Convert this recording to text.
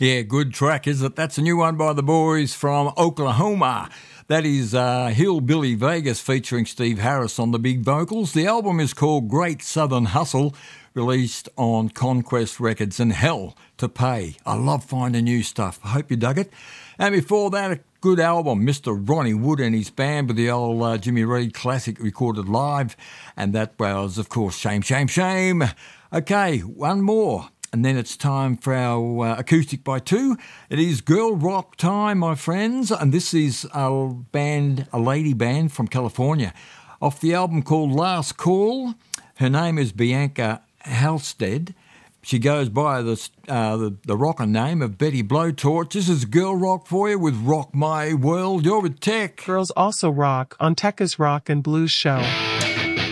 Yeah, good track, is it? That's a new one by the boys from Oklahoma. That is Hillbilly Vegas featuring Steve Harris on the big vocals. The album is called Great Southern Hustle, released on Conquest Records, and Hell to Pay. I love finding new stuff. I hope you dug it. And before that, a good album, Mr. Ronnie Wood and his band with the old Jimmy Reed classic recorded live. And that was, of course, Shame, Shame, Shame. Okay, one more. And then it's time for our Acoustic by Two. It is girl rock time, my friends. And this is a lady band from California. Off the album called Last Call. Her name is Bianca Halstead. She goes by the rocker name of Betty Blowtorch. This is girl rock for you with Rock My World. You're with Tech. Girls also rock on Tekka's Rock and Blues Show.